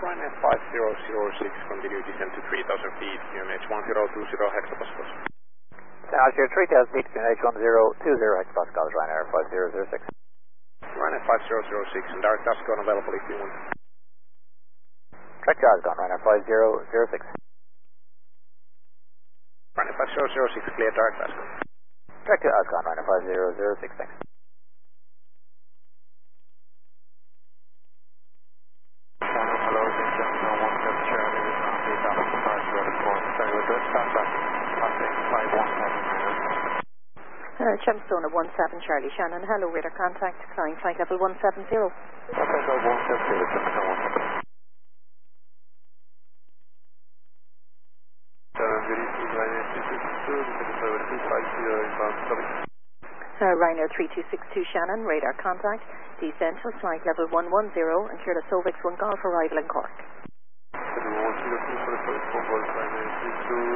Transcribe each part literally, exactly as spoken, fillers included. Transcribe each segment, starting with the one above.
Ryanair five zero zero six, continue descent to three thousand feet, U M H one zero two zero hectopascals. Altitude three thousand feet, U M H one zero two zero hectopascals, Ryanair five zero zero six. Ryanair five zero zero six, and direct Ascon available if you want. Direct to Ascon, Ryanair five zero zero six. Ryanair five zero zero six, clear direct Ascon. Direct to Ascon, Ryanair five zero zero six, thanks. Hello, one seven Charlie, eight thousand five zero four, sorry, we're good, stand back, passing five one seven. Uh, Gemstone one seven Charlie, Shannon, hello, radar contact, flying flight level one seven zero. Okay, go one seven zero, Gemstone one seven. Good evening, Ryanair three two six two, this is over two five zero inbound W. Uh, Ryanair three two six two Shannon, radar contact, descent for flight level one one zero, and clear the Solvix one Golf arrival in Cork. one zero two for the first phone call, Ryanair three two.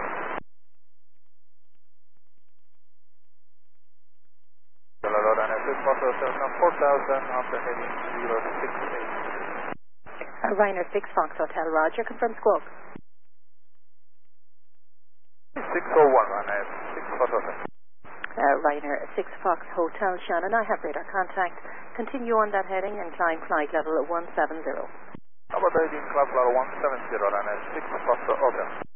Hello, Ryanair six four thousand after heading zero six eight. Uh, Ryanair six Fox Hotel, Roger, confirm squawk. six oh one, Ryanair six Fox Hotel. Uh, Ryanair six Fox Hotel, Shannon, I have radar contact. Continue on that heading and climb flight level one seven zero. How about heading club level one seven zero, Ryanair six Fox Hotel?